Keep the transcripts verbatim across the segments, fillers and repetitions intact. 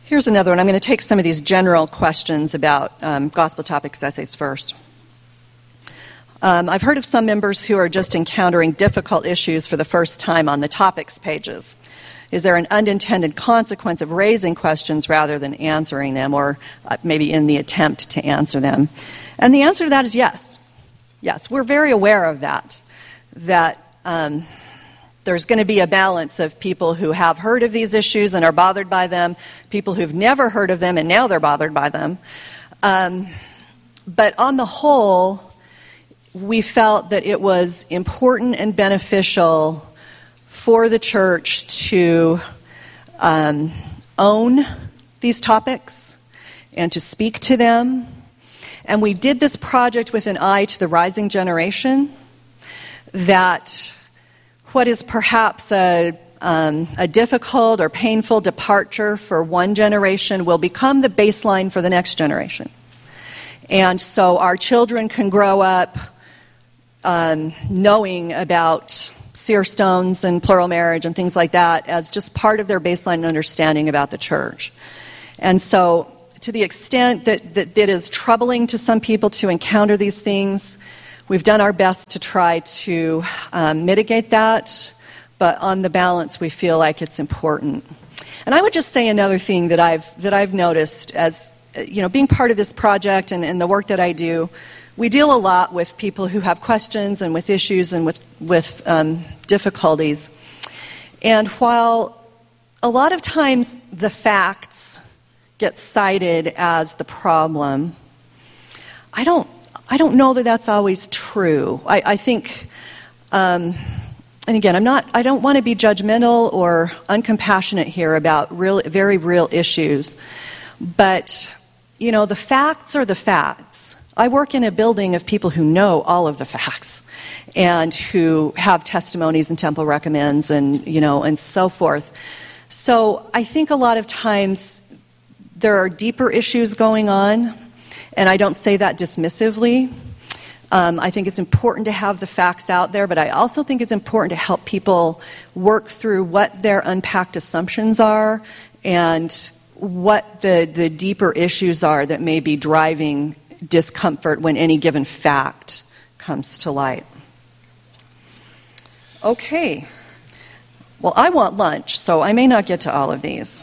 Here's another one. I'm going to take some of these general questions about um, gospel topics essays first. Um, I've heard of some members who are just encountering difficult issues for the first time on the topics pages. Is there an unintended consequence of raising questions rather than answering them, or uh, maybe in the attempt to answer them? And the answer to that is yes. Yes, we're very aware of that, that um, there's going to be a balance of people who have heard of these issues and are bothered by them, people who've never heard of them and now they're bothered by them. Um, but on the whole, we felt that it was important and beneficial for the church to um, own these topics and to speak to them. And we did this project with an eye to the rising generation, that what is perhaps a, um, a difficult or painful departure for one generation will become the baseline for the next generation. And so our children can grow up um, knowing about seer stones and plural marriage and things like that as just part of their baseline understanding about the church. And so to the extent that, that it is troubling to some people to encounter these things, we've done our best to try to um, mitigate that, but on the balance, we feel like it's important. And I would just say another thing that I've that I've noticed as, you know, being part of this project and, and the work that I do, we deal a lot with people who have questions and with issues and with, with um, difficulties. And while a lot of times the facts get cited as the problem, I don't I don't know that that's always true. I, I think, um, and again, I'm not. I don't want to be judgmental or uncompassionate here about real, very real issues. But you know, the facts are the facts. I work in a building of people who know all of the facts and who have testimonies and temple recommends and you know and so forth. So I think a lot of times there are deeper issues going on. And I don't say that dismissively. Um, I think it's important to have the facts out there, but I also think it's important to help people work through what their unpacked assumptions are and what the, the deeper issues are that may be driving discomfort when any given fact comes to light. Okay. Well, I want lunch, so I may not get to all of these.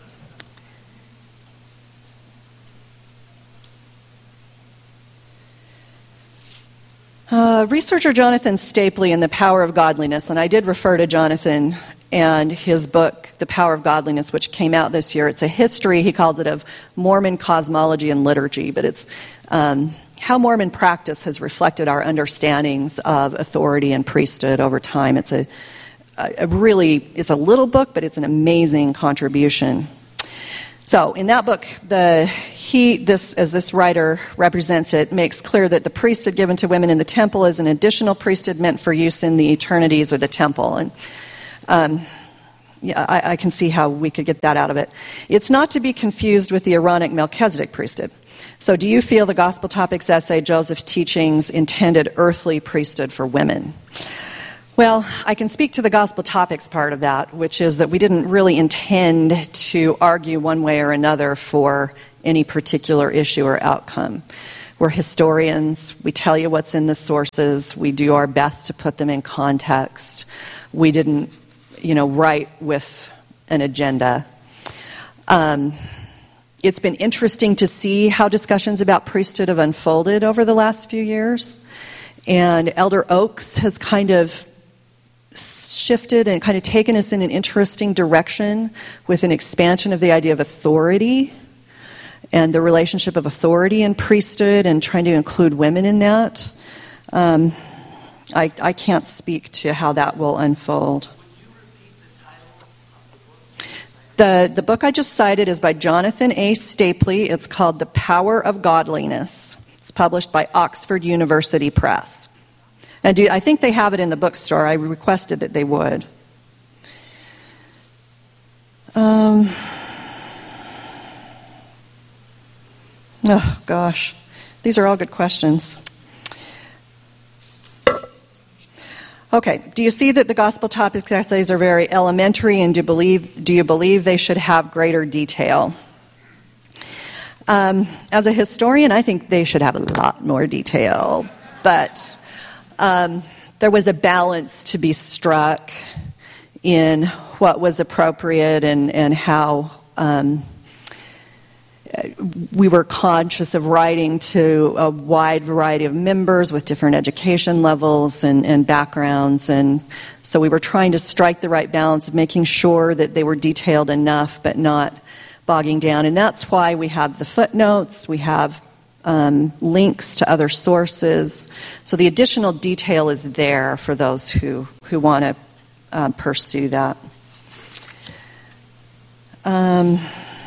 Uh, researcher Jonathan Stapley in The Power of Godliness, and I did refer to Jonathan and his book, The Power of Godliness, which came out this year. It's a history, he calls it, of Mormon cosmology and liturgy, but it's um, how Mormon practice has reflected our understandings of authority and priesthood over time. It's a, a really, it's a little book, but it's an amazing contribution. So in that book, the he this as this writer represents it, makes clear that the priesthood given to women in the temple is an additional priesthood meant for use in the eternities or the temple. And um, yeah, I, I can see how we could get that out of it. It's not to be confused with the Aaronic Melchizedek priesthood. So do you feel the Gospel Topics essay, Joseph's teachings, intended earthly priesthood for women? Well, I can speak to the gospel topics part of that, which is that we didn't really intend to argue one way or another for any particular issue or outcome. We're historians. We tell you what's in the sources. We do our best to put them in context. We didn't, you know, write with an agenda. Um, it's been interesting to see how discussions about priesthood have unfolded over the last few years. And Elder Oaks has kind of shifted and kind of taken us in an interesting direction with an expansion of the idea of authority and the relationship of authority and priesthood and trying to include women in that. Um, I, I can't speak to how that will unfold. The, the book I just cited is by Jonathan A. Stapley. It's called The Power of Godliness. It's published by Oxford University Press. And do, I think they have it in the bookstore. I requested that they would. Um, oh, gosh. These are all good questions. Okay. Do you see that the Gospel Topics essays are very elementary, and do, believe, do you believe they should have greater detail? Um, as a historian, I think they should have a lot more detail, but um, there was a balance to be struck in what was appropriate and, and how um, we were conscious of writing to a wide variety of members with different education levels and, and backgrounds, and so we were trying to strike the right balance of making sure that they were detailed enough but not bogging down. And that's why we have the footnotes, we have um, links to other sources, so the additional detail is there for those who, who want to uh, pursue that. Um,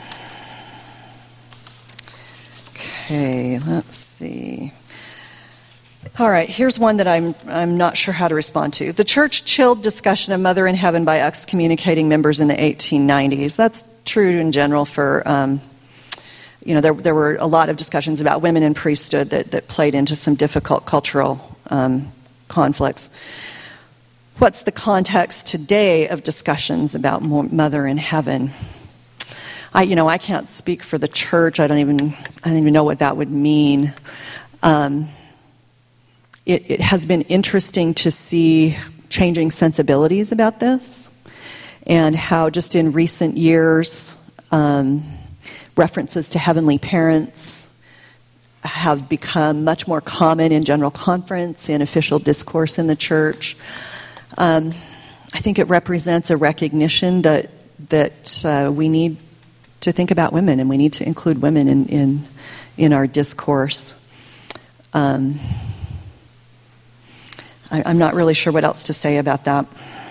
okay, let's see. All right, here's one that I'm I'm not sure how to respond to. The church chilled discussion of Mother in Heaven by excommunicating members in the eighteen nineties. That's true in general for, um, you know, there there were a lot of discussions about women in priesthood that, that played into some difficult cultural um, conflicts. What's the context today of discussions about Mother in Heaven? I, you know, I can't speak for the church. I don't even I don't even know what that would mean. Um, It, it has been interesting to see changing sensibilities about this and how just in recent years um, references to heavenly parents have become much more common in general conference, in official discourse in the church. Um, I think it represents a recognition that that uh, we need to think about women and we need to include women in, in, in our discourse. Um, I'm not really sure what else to say about that.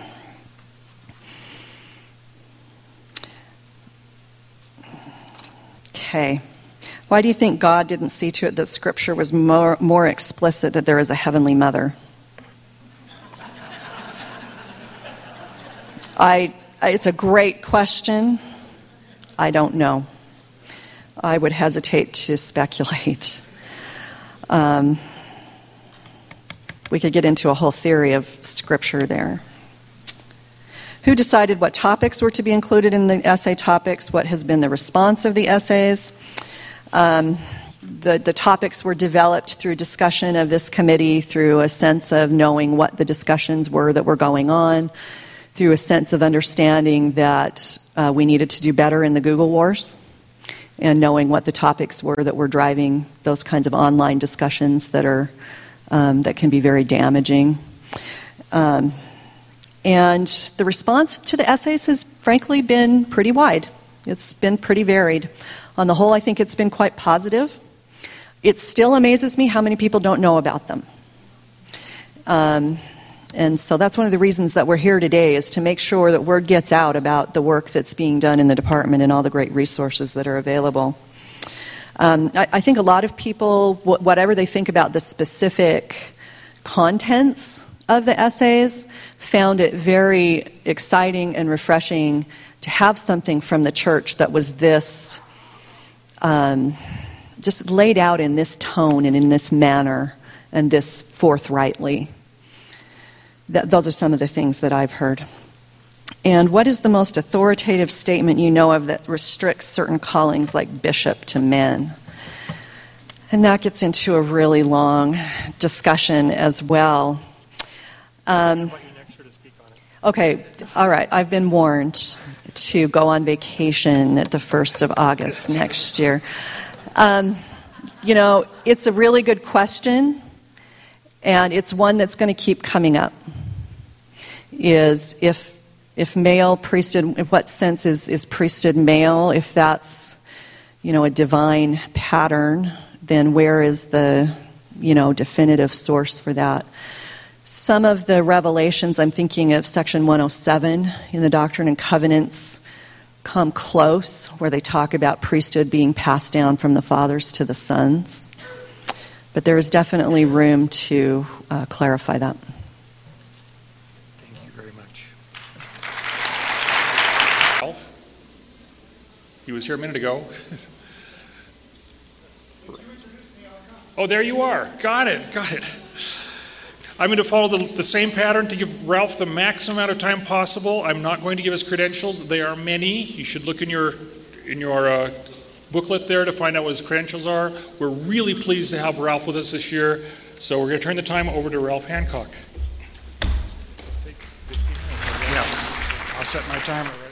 Okay. Why do you think God didn't see to it that Scripture was more, more explicit that there is a heavenly mother? I, it's a great question. I don't know. I would hesitate to speculate. Um, We could get into a whole theory of Scripture there. Who decided what topics were to be included in the essay topics? What has been the response of the essays? Um, the, the topics were developed through discussion of this committee, through a sense of knowing what the discussions were that were going on, through a sense of understanding that uh, we needed to do better in the Google Wars, and knowing what the topics were that were driving those kinds of online discussions that are Um, that can be very damaging. Um, and the response to the essays has frankly been pretty wide. It's been pretty varied. On the whole, I think it's been quite positive. It still amazes me how many people don't know about them. Um, and so that's one of the reasons that we're here today, is to make sure that word gets out about the work that's being done in the department and all the great resources that are available. Um, I, I think a lot of people, wh- whatever they think about the specific contents of the essays, found it very exciting and refreshing to have something from the church that was this, um, just laid out in this tone and in this manner and this forthrightly. Th- those are some of the things that I've heard. And what is the most authoritative statement you know of that restricts certain callings like bishop to men? And that gets into a really long discussion as well. Um, okay, all right, I've been warned to go on vacation at the first of August next year. Um, you know, it's a really good question, and it's one that's going to keep coming up. Is if If male priesthood, in what sense is, is priesthood male? If that's, you know, a divine pattern, then where is the, you know, definitive source for that? Some of the revelations, I'm thinking of section one oh seven in the Doctrine and Covenants, come close, where they talk about priesthood being passed down from the fathers to the sons. But there is definitely room to uh, clarify that. He was here a minute ago. Oh, there you are. Got it, got it. I'm going to follow the, the same pattern to give Ralph the maximum amount of time possible. I'm not going to give his credentials. They are many. You should look in your in your uh, booklet there to find out what his credentials are. We're really pleased to have Ralph with us this year, so we're going to turn the time over to Ralph Hancock. Yeah, I'll set my timer right